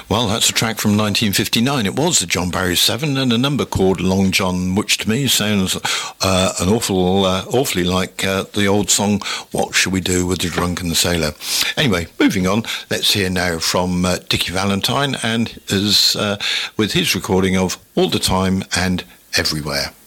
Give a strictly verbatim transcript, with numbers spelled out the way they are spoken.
Well, that's a track from nineteen fifty-nine. It was the John Barry Seven, and a number called Long John, which to me sounds uh, an awful, uh, awfully like uh, the old song, What Shall We Do with the Drunk and the Sailor? Anyway, moving on, let's hear now from uh, Dickie Valentine, and as uh, with his recording of All the Time and Everywhere.